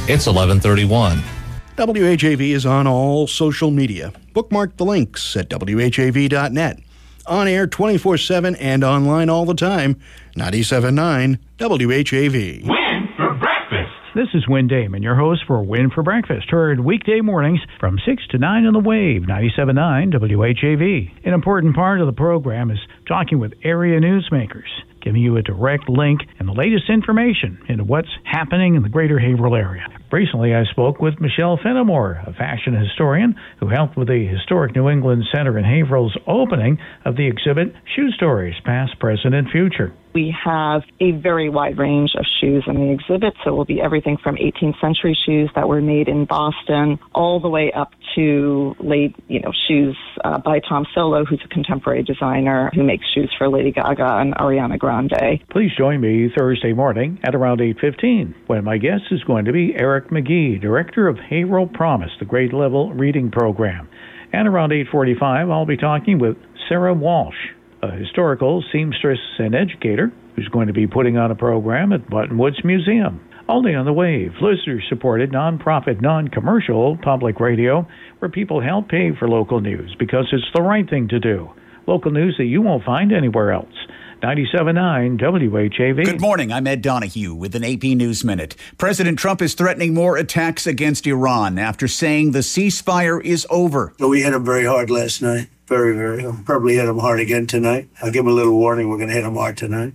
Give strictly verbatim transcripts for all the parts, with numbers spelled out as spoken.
It's eleven thirty-one. W H A V is on all social media. Bookmark the links at W H A V dot net. On air twenty-four seven and online all the time. ninety-seven point nine W H A V. Win for breakfast. This is Win Damon, your host for Win for Breakfast, heard weekday mornings from six to nine on the Wave, ninety-seven point nine W H A V. An important part of the program is talking with area newsmakers, giving you a direct link and the latest information into what's happening in the greater Haverhill area. Recently, I spoke with Michelle Fenimore, a fashion historian who helped with the historic New England Center in Haverhill's opening of the exhibit Shoe Stories, Past, Present, and Future. We have a very wide range of shoes in the exhibit, so it will be everything from eighteenth century shoes that were made in Boston all the way up to late, you know, shoes uh, by Tom Solo, who's a contemporary designer who makes shoes for Lady Gaga and Ariana Grande. Please join me Thursday morning at around eight fifteen, when my guest is going to be Eric McGee, director of Haverhill Promise, the grade-level reading program. And around eight forty-five, I'll be talking with Sarah Walsh, a historical seamstress and educator who's going to be putting on a program at Buttonwoods Museum. Only on the Wave, listener-supported, non-profit, non-commercial public radio where people help pay for local news because it's the right thing to do. Local news that you won't find anywhere else. ninety-seven point nine W H A V. Good morning. I'm Ed Donahue with an A P News Minute. President Trump is threatening more attacks against Iran after saying the ceasefire is over. So we hit him very hard last night. Very, very hard. Probably hit him hard again tonight. I'll give him a little warning. We're going to hit him hard tonight.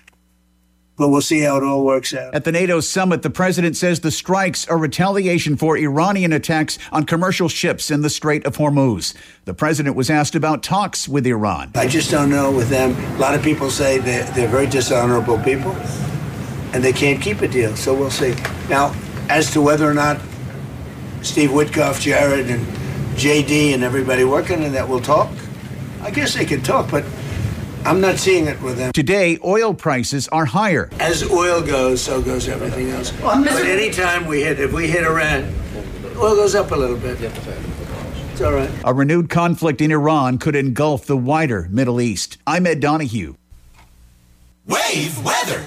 But we'll see how it all works out. At the NATO summit, the president says the strikes are retaliation for Iranian attacks on commercial ships in the Strait of Hormuz. The president was asked about talks with Iran. I just don't know with them. A lot of people say they're, they're very dishonorable people, and they can't keep a deal, so we'll see. Now, as to whether or not Steve Witkoff, Jared, and J D and everybody working in that will talk, I guess they can talk, but I'm not seeing it with them. Today, oil prices are higher. As oil goes, so goes everything else. But anytime we hit, if we hit Iran, oil goes up a little bit. It's all right. A renewed conflict in Iran could engulf the wider Middle East. I'm Ed Donahue. Wave weather.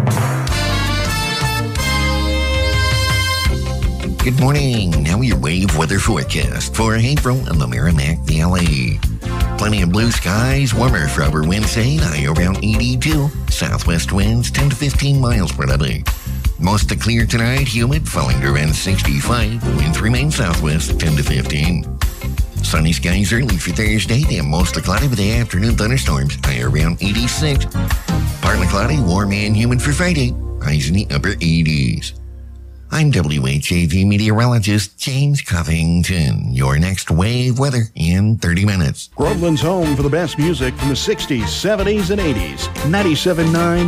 Good morning. Now your wave weather forecast for Haverhill and the Merrimack Valley. Plenty of blue skies, warmer for over Wednesday, high around eighty-two. Southwest winds ten to fifteen miles per hour. Mostly clear tonight, humid, falling to around sixty-five. Winds remain southwest ten to fifteen. Sunny skies early for Thursday, then mostly cloudy with the afternoon thunderstorms, high around eighty-six. Partly cloudy, warm and humid for Friday, highs in the upper eighties. I'm W H A V meteorologist James Covington. Your next wave weather in thirty minutes. Groveland's home for the best music from the sixties, seventies, and eighties. ninety-seven point nine